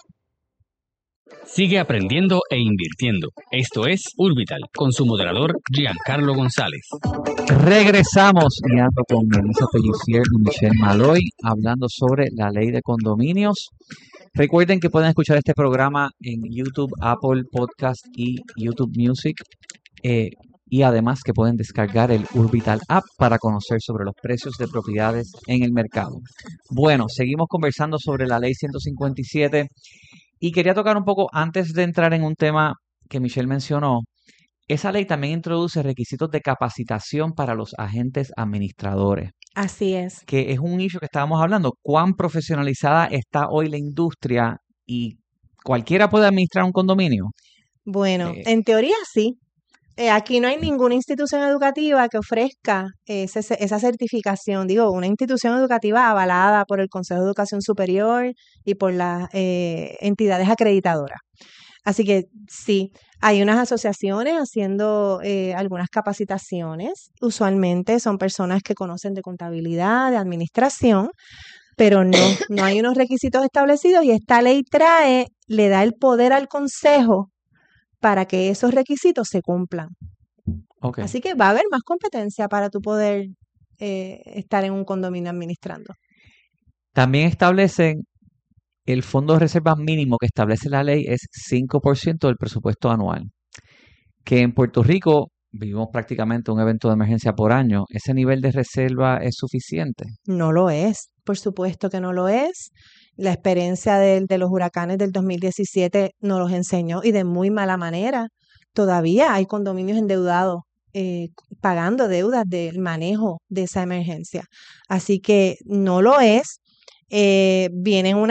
Sigue aprendiendo e invirtiendo. Esto es Urbital, con su moderador Giancarlo González. Regresamos y ando con Melissa Pellicier y Michelle Maloy hablando sobre la ley de condominios. Recuerden que pueden escuchar este programa en YouTube, Apple Podcast y YouTube Music. Y además que pueden descargar el Urbital App para conocer sobre los precios de propiedades en el mercado. Bueno, seguimos conversando sobre la ley 157 y quería tocar un poco, antes de entrar en un tema que Michelle mencionó, esa ley también introduce requisitos de capacitación para los agentes administradores. Así es. Que es un issue que estábamos hablando. ¿Cuán profesionalizada está hoy la industria y cualquiera puede administrar un condominio? Bueno, en teoría sí. Aquí no hay ninguna institución educativa que ofrezca esa certificación. Digo, una institución educativa avalada por el Consejo de Educación Superior y por las entidades acreditadoras. Así que sí, hay unas asociaciones haciendo algunas capacitaciones. Usualmente son personas que conocen de contabilidad, de administración, pero no hay unos requisitos establecidos y esta ley le da el poder al consejo para que esos requisitos se cumplan. Okay. Así que va a haber más competencia para tú poder estar en un condominio administrando. También establecen el fondo de reservas mínimo que establece la ley es 5% del presupuesto anual. Que en Puerto Rico vivimos prácticamente un evento de emergencia por año. ¿Ese nivel de reserva es suficiente? No lo es, por supuesto que no lo es. La experiencia de los huracanes del 2017 nos los enseñó y de muy mala manera. Todavía hay condominios endeudados pagando deudas del manejo de esa emergencia. Así que no lo es. Vienen unas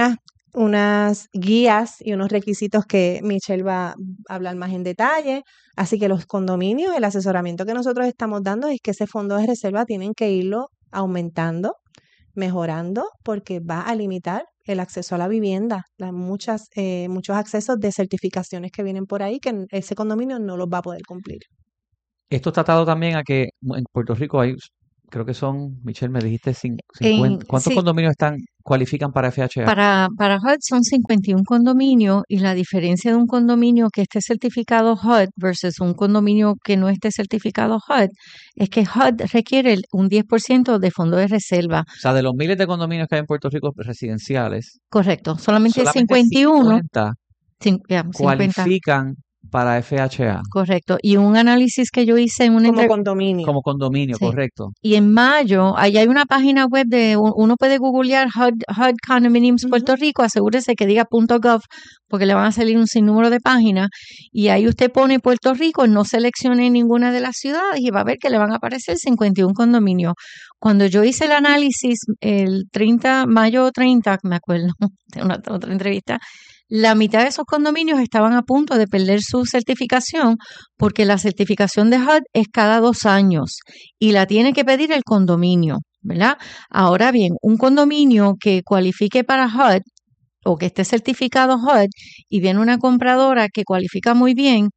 unas guías y unos requisitos que Michelle va a hablar más en detalle. Así que los condominios, el asesoramiento que nosotros estamos dando es que ese fondo de reserva tienen que irlo aumentando, mejorando, porque va a limitar el acceso a la vivienda, muchos accesos de certificaciones que vienen por ahí que ese condominio no los va a poder cumplir. Esto está atado también a que en Puerto Rico hay, creo que son, Michelle, me dijiste 50. ¿Cuántos Sí. condominios cualifican para FHA? Para HUD son 51 condominios y la diferencia de un condominio que esté certificado HUD versus un condominio que no esté certificado HUD es que HUD requiere un 10% de fondo de reserva. O sea, de los miles de condominios que hay en Puerto Rico residenciales, Correcto, solamente 51 50. cualifican para FHA. Correcto. Y un análisis que yo hice en como condominio. Como condominio, Sí. correcto. Y en mayo, ahí hay una página web uno puede googlear HUD Condominiums Puerto Rico, asegúrese que diga .gov, porque le van a salir un sinnúmero de páginas, y ahí usted pone Puerto Rico, no seleccione ninguna de las ciudades y va a ver que le van a aparecer 51 condominios. Cuando yo hice el análisis el mayo 30, me acuerdo de una otra entrevista, la mitad de esos condominios estaban a punto de perder su certificación porque la certificación de HUD es cada 2 años y la tiene que pedir el condominio, ¿verdad? Ahora bien, un condominio que cualifique para HUD o que esté certificado HUD y viene una compradora que cualifica muy bien,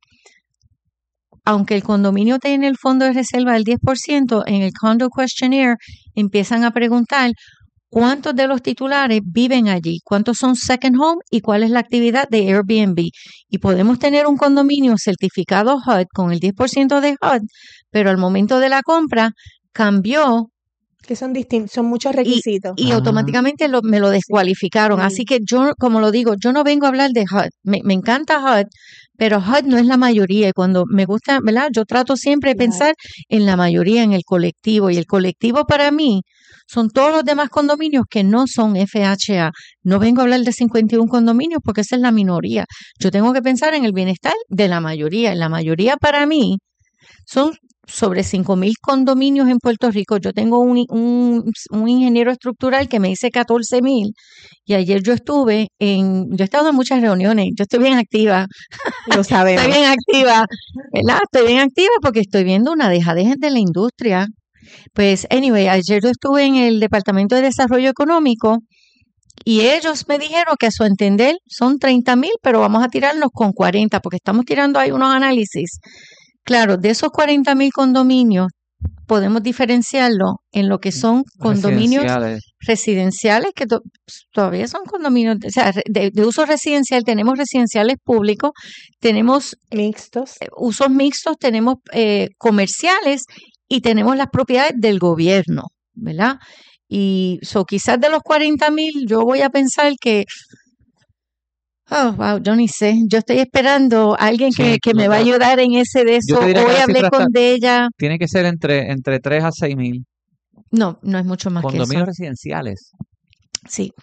aunque el condominio tiene el fondo de reserva del 10%, en el Condo Questionnaire empiezan a preguntar ¿cuántos de los titulares viven allí? ¿Cuántos son second home? ¿Y cuál es la actividad de Airbnb? Y podemos tener un condominio certificado HUD con el 10% de HUD, pero al momento de la compra cambió. Que son distintos, son muchos requisitos. Y automáticamente me lo descualificaron. Sí. Así que yo, como lo digo, yo no vengo a hablar de HUD. Me encanta HUD, pero HUD no es la mayoría. Y cuando me gusta, ¿verdad? Yo trato siempre de pensar en la mayoría, en el colectivo. Y el colectivo para mí son todos los demás condominios que no son FHA. No vengo a hablar de 51 condominios porque esa es la minoría. Yo tengo que pensar en el bienestar de la mayoría. Y la mayoría para mí son sobre 5,000 condominios en Puerto Rico. Yo tengo un ingeniero estructural que me dice 14,000 y ayer yo he estado en muchas reuniones, yo estoy bien activa. Lo sabemos. Estoy bien activa, ¿verdad? Estoy bien activa porque estoy viendo una dejadez de la industria. Pues, anyway, ayer yo estuve en el Departamento de Desarrollo Económico y ellos me dijeron que a su entender son 30,000, pero vamos a tirarnos con 40 porque estamos tirando ahí unos análisis. Claro, de esos 40,000 condominios podemos diferenciarlo en lo que son condominios residenciales que todavía son condominios, o sea, de uso residencial. Tenemos residenciales públicos, tenemos mixtos, usos mixtos, tenemos comerciales y tenemos las propiedades del gobierno, ¿verdad? Y quizás de los 40,000 yo voy a pensar que oh, wow, yo ni sé. Yo estoy esperando a alguien que me va a ayudar en ese de eso. Hoy hablé con ella. Tiene que ser entre 3 a 6,000. No es mucho más que eso. Condominios residenciales. Sí.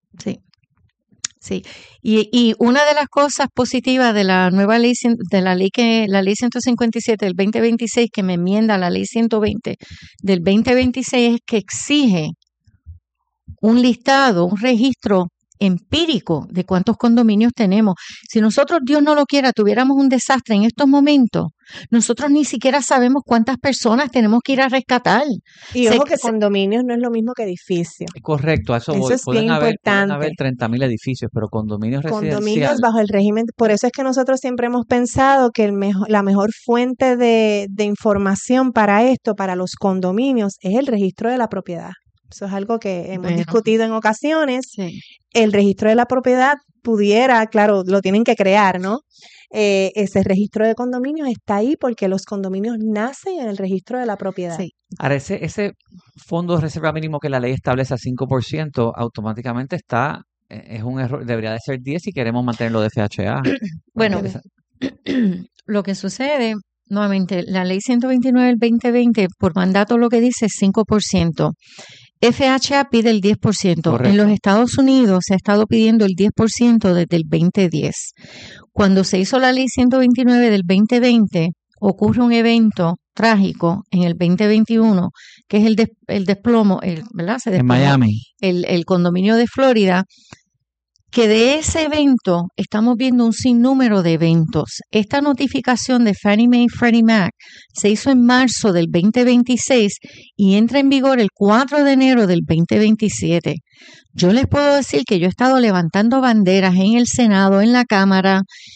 Y una de las cosas positivas de la nueva ley, la ley 157 del 2026, que me enmienda la ley 120 del 2026, es que exige un listado, un registro empírico de cuántos condominios tenemos. Si nosotros, Dios no lo quiera, tuviéramos un desastre en estos momentos, nosotros ni siquiera sabemos cuántas personas tenemos que ir a rescatar. Y ojo que condominios no es lo mismo que edificios. Correcto, eso voy. Es bien importante. Pueden haber 30,000 edificios, pero condominios residenciales. Condominios bajo el régimen. Por eso es que nosotros siempre hemos pensado que la mejor fuente de información para esto, para los condominios, es el registro de la propiedad. Eso es algo que hemos discutido en ocasiones. Sí. El registro de la propiedad pudiera, claro, lo tienen que crear, ¿no? Ese registro de condominios está ahí porque los condominios nacen en el registro de la propiedad. Sí. Ahora, ese fondo de reserva mínimo que la ley establece a 5%, automáticamente es un error, debería de ser 10 si queremos mantenerlo de FHA. Bueno, lo que sucede, nuevamente, la ley 129 del 2020, por mandato lo que dice es 5%. FHA pide el 10%. Correcto. En los Estados Unidos se ha estado pidiendo el 10% desde el 2010. Cuando se hizo la ley 129 del 2020, ocurre un evento trágico en el 2021, que es el, el, ¿verdad? Se desplomó en Miami. El condominio de Florida. que de ese evento estamos viendo un sinnúmero de eventos. Esta notificación de Fannie Mae y Freddie Mac se hizo en marzo del 2026 y entra en vigor el 4 de enero del 2027. Yo les puedo decir que yo he estado levantando banderas en el Senado, en la Cámara,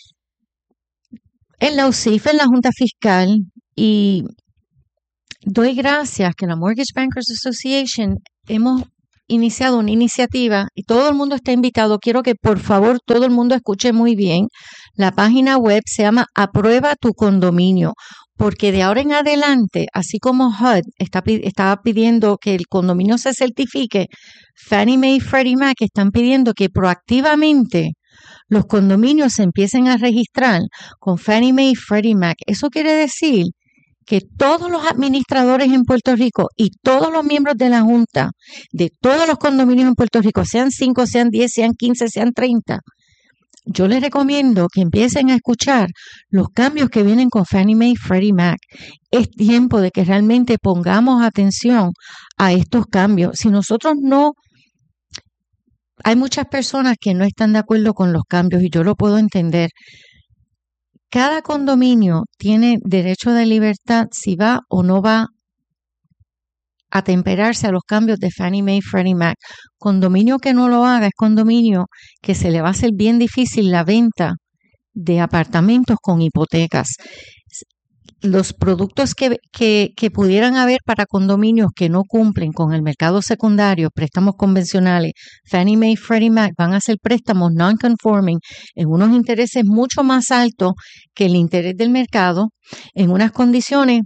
en la UCIF, en la Junta Fiscal, y doy gracias que la Mortgage Bankers Association hemos iniciado una iniciativa y todo el mundo está invitado. Quiero que por favor todo el mundo escuche muy bien. La página web se llama Aprueba tu Condominio, porque de ahora en adelante, así como HUD estaba pidiendo que el condominio se certifique, Fannie Mae y Freddie Mac están pidiendo que proactivamente los condominios se empiecen a registrar con Fannie Mae y Freddie Mac. Eso quiere decir que todos los administradores en Puerto Rico y todos los miembros de la Junta de todos los condominios en Puerto Rico, sean 5, sean 10, sean 15, sean 30, yo les recomiendo que empiecen a escuchar los cambios que vienen con Fannie Mae y Freddie Mac. Es tiempo de que realmente pongamos atención a estos cambios. Si nosotros no, hay muchas personas que no están de acuerdo con los cambios y yo lo puedo entender. Cada condominio tiene derecho de libertad si va o no va a atemperarse a los cambios de Fannie Mae y Freddie Mac. Condominio que no lo haga es condominio que se le va a hacer bien difícil la venta de apartamentos con hipotecas. Los productos que pudieran haber para condominios que no cumplen con el mercado secundario, préstamos convencionales, Fannie Mae y Freddie Mac van a hacer préstamos non-conforming en unos intereses mucho más altos que el interés del mercado, en unas condiciones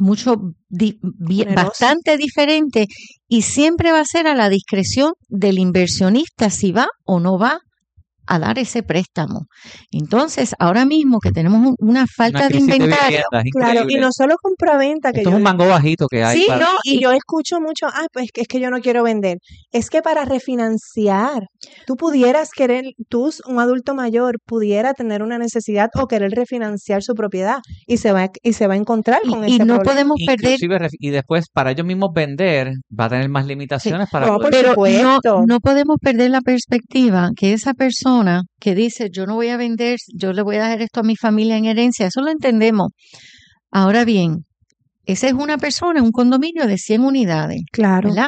bastante diferentes, y siempre va a ser a la discreción del inversionista si va o no va a dar ese préstamo. Entonces, ahora mismo que tenemos una falta de inventario, claro, y no solo compraventa, que esto es un mango bajito que hay. Sí, no, y yo escucho mucho, pues es que yo no quiero vender. Es que para refinanciar, tú pudieras querer, un adulto mayor, pudiera tener una necesidad o querer refinanciar su propiedad y se va a encontrar con ese no problema. Podemos perder. Y después, para ellos mismos vender, va a tener más limitaciones para No, poder. pero no podemos perder la perspectiva que esa persona que dice, yo no voy a vender, yo le voy a dejar esto a mi familia en herencia, eso lo entendemos. Ahora bien, esa es una persona, un condominio de 100 unidades. Claro. ¿Verdad?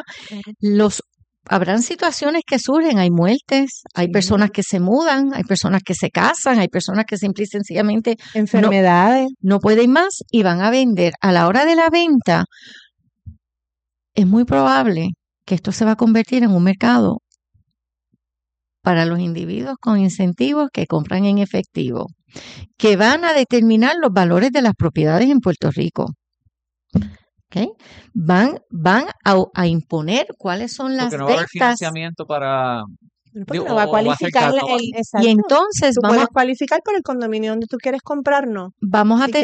Habrán situaciones que surgen, hay muertes, hay personas que se mudan, hay personas que se casan, hay personas que simple y sencillamente enfermedades no pueden más y van a vender. A la hora de la venta, es muy probable que esto se va a convertir en un mercado para los individuos con incentivos que compran en efectivo, que van a determinar los valores de las propiedades en Puerto Rico. ¿Okay? Van a imponer cuáles son las Porque no va a haber ventas. financiamiento para... Porque no va a cualificar y entonces tú puedes cualificar por el condominio donde tú quieres comprar, ¿no? Vamos a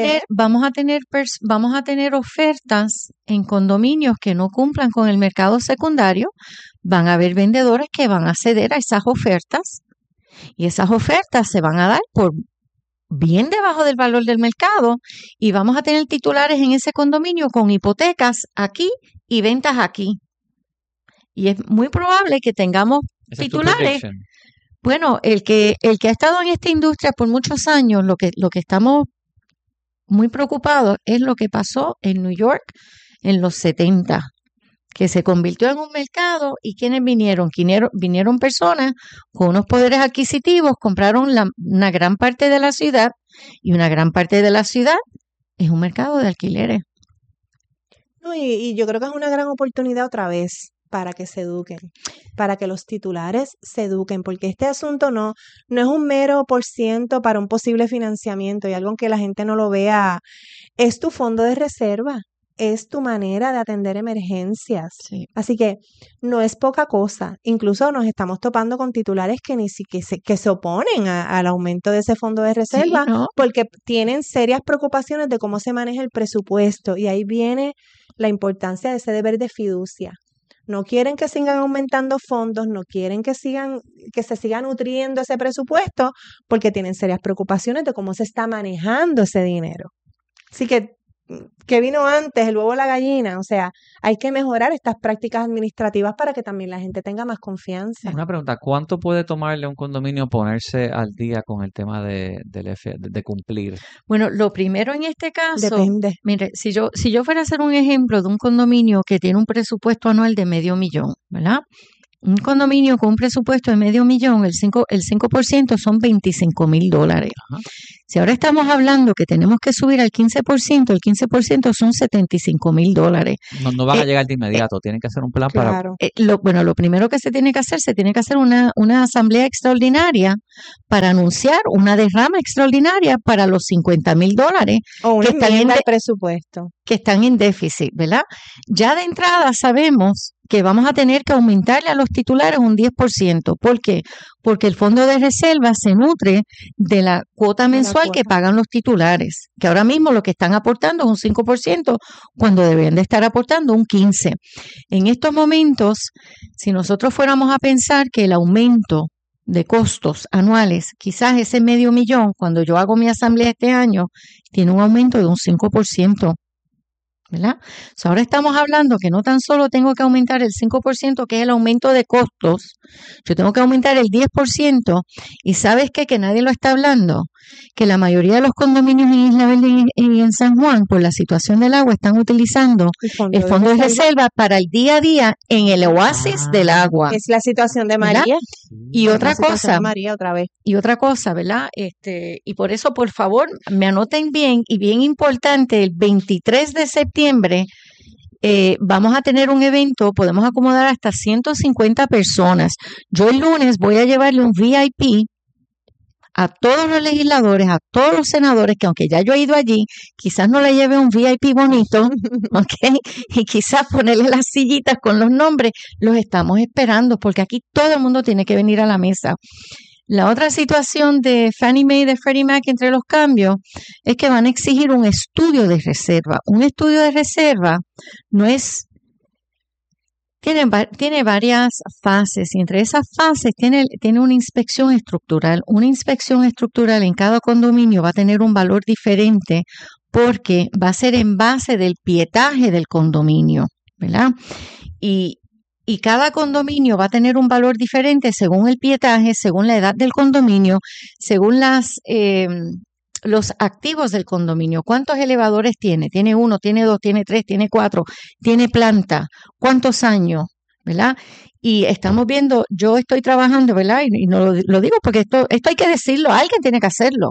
tener ofertas en condominios que no cumplan con el mercado secundario. Van a haber vendedores que van a ceder a esas ofertas y esas ofertas se van a dar por bien debajo del valor del mercado y vamos a tener titulares en ese condominio con hipotecas aquí y ventas aquí. Y es muy probable que tengamos titulares. Bueno, el que ha estado en esta industria por muchos años, lo que estamos muy preocupados es lo que pasó en New York en los 70, que se convirtió en un mercado. ¿Y quiénes vinieron? Vinieron personas con unos poderes adquisitivos, compraron una gran parte de la ciudad, y una gran parte de la ciudad es un mercado de alquileres. No, y yo creo que es una gran oportunidad otra vez para que se eduquen, para que los titulares se eduquen, porque este asunto no es un mero % para un posible financiamiento y algo que la gente no lo vea. Es tu fondo de reserva, es tu manera de atender emergencias. Sí. Así que no es poca cosa. Incluso nos estamos topando con titulares que se oponen al aumento de ese fondo de reserva, sí, ¿no? Porque tienen serias preocupaciones de cómo se maneja el presupuesto, y ahí viene la importancia de ese deber de fiducia. No quieren que sigan aumentando fondos, no quieren que se siga nutriendo ese presupuesto, porque tienen serias preocupaciones de cómo se está manejando ese dinero. Así que ¿qué vino antes, el huevo o la gallina? O sea, hay que mejorar estas prácticas administrativas para que también la gente tenga más confianza. Una pregunta, ¿cuánto puede tomarle a un condominio ponerse al día con el tema de cumplir? Bueno, lo primero en este caso, Depende. mire, si yo fuera a hacer un ejemplo de un condominio que tiene un presupuesto anual de $500,000, ¿verdad? Un condominio con un presupuesto de $500,000, el 5% son $25,000. Ajá. Si ahora estamos hablando que tenemos que subir al 15%, el 15% son $75,000. No van a Eh, llegar de inmediato, tienen que hacer un plan para... Claro. Lo primero que se tiene que hacer una asamblea extraordinaria para anunciar una derrama extraordinaria para los $50,000 O una que están enmienda en al presupuesto. que están en déficit, ¿verdad? Ya de entrada sabemos que vamos a tener que aumentarle a los titulares un 10%. ¿Por qué? Porque el fondo de reserva se nutre de la cuota mensual que cuota. pagan los titulares, que ahora mismo lo que están aportando es un 5% cuando deberían de estar aportando un 15%. En estos momentos, si nosotros fuéramos a pensar que el aumento de costos anuales, quizás ese $500,000, cuando yo hago mi asamblea este año, tiene un aumento de un 5%. ¿Verdad? Ahora estamos hablando que no tan solo tengo que aumentar el 5%, que es el aumento de costos, yo tengo que aumentar el 10%, y ¿sabes qué? Que nadie lo está hablando, que la mayoría de los condominios en Isla Verde y en San Juan, por la situación del agua, están utilizando el fondo de reserva para el día a día en el oasis del agua. Es la situación de ¿verdad? María. Y Es otra la situación cosa, de María otra vez. ¿verdad? Y por eso, por favor, me anoten bien, y bien importante, el 23 de septiembre vamos a tener un evento, podemos acomodar hasta 150 personas. Yo el lunes voy a llevarle un VIP a todos los legisladores, a todos los senadores, que aunque ya yo he ido allí, quizás no le lleve un VIP bonito, ¿ok? Y quizás ponerle las sillitas con los nombres, los estamos esperando, porque aquí todo el mundo tiene que venir a la mesa. La otra situación de Fannie Mae y de Freddie Mac entre los cambios es que van a exigir un estudio de reserva. Un estudio de reserva no es... Tiene varias fases, y entre esas fases tiene una inspección estructural. Una inspección estructural en cada condominio va a tener un valor diferente porque va a ser en base del pietaje del condominio, ¿verdad? Y cada condominio va a tener un valor diferente según el pietaje, según la edad del condominio, según los activos del condominio. ¿Cuántos elevadores tiene? ¿Tiene 1, tiene 2, tiene 3, tiene 4? ¿Tiene planta? ¿Cuántos años? ¿Verdad? Y estamos viendo, yo estoy trabajando, ¿verdad? Y no lo digo porque esto hay que decirlo, alguien tiene que hacerlo.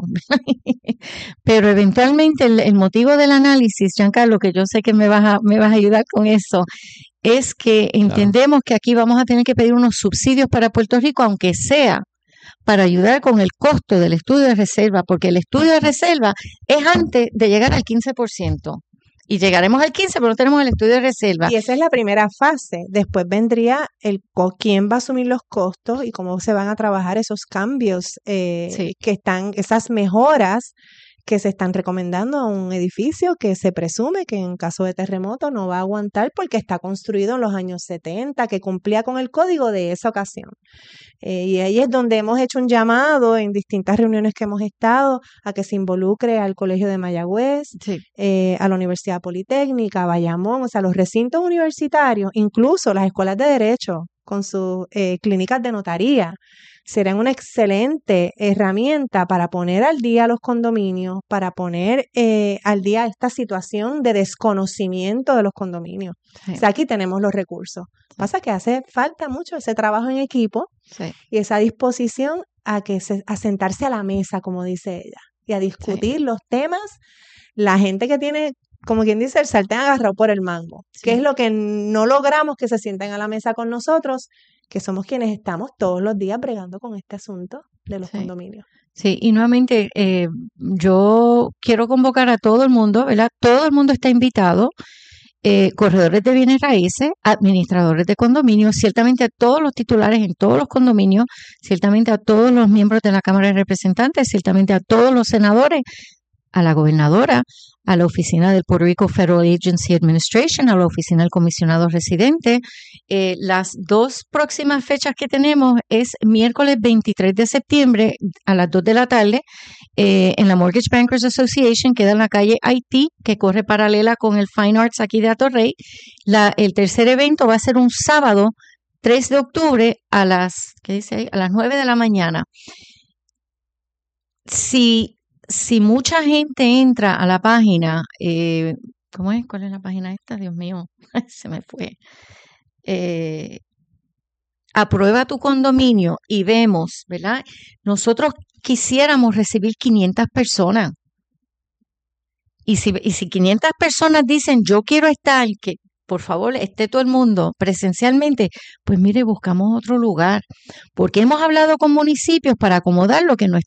Pero eventualmente el motivo del análisis, Giancarlo, que yo sé que me vas a ayudar con eso, es que entendemos que aquí vamos a tener que pedir unos subsidios para Puerto Rico, aunque sea para ayudar con el costo del estudio de reserva, porque el estudio de reserva es antes de llegar al 15%. Y llegaremos al 15%, pero no tenemos el estudio de reserva. Y esa es la primera fase. Después vendría quién va a asumir los costos y cómo se van a trabajar esos cambios Sí. que están, esas mejoras que se están recomendando a un edificio que se presume que en caso de terremoto no va a aguantar porque está construido en los años 70, que cumplía con el código de esa ocasión. Y ahí es donde hemos hecho un llamado en distintas reuniones que hemos estado a que se involucre al Colegio de Mayagüez, Sí. a la Universidad Politécnica, a Bayamón, o sea, los recintos universitarios, incluso las escuelas de derecho con sus clínicas de notaría. Serán una excelente herramienta para poner al día los condominios, para poner al día esta situación de desconocimiento de los condominios. Sí. O sea, aquí tenemos los recursos. Pasa que hace falta mucho ese trabajo en equipo Sí. y esa disposición a sentarse a la mesa, como dice ella, y a discutir los temas. La gente que tiene, como quien dice, el sartén agarrado por el mango, que es lo que no logramos que se sienten a la mesa con nosotros, que somos quienes estamos todos los días bregando con este asunto de los condominios. Sí, y nuevamente yo quiero convocar a todo el mundo, ¿verdad? Todo el mundo está invitado, corredores de bienes raíces, administradores de condominios, ciertamente a todos los titulares en todos los condominios, ciertamente a todos los miembros de la Cámara de Representantes, ciertamente a todos los senadores, a la gobernadora, a la oficina del Puerto Rico Federal Agency Administration, a la oficina del comisionado residente. Las dos próximas fechas que tenemos es miércoles 23 de septiembre a las 2 de la tarde en la Mortgage Bankers Association, queda en la calle Haití, que corre paralela con el Fine Arts aquí de Atorrey. El tercer evento va a ser un sábado 3 de octubre a las, ¿qué dice ahí? A las 9 de la mañana. Si mucha gente entra a la página, ¿cómo es? ¿Cuál es la página esta? Dios mío, se me fue. Aprueba tu condominio y vemos, ¿verdad? Nosotros quisiéramos recibir 500 personas. Y si 500 personas dicen, yo quiero estar, que por favor esté todo el mundo presencialmente, pues mire, buscamos otro lugar. Porque hemos hablado con municipios para acomodar lo que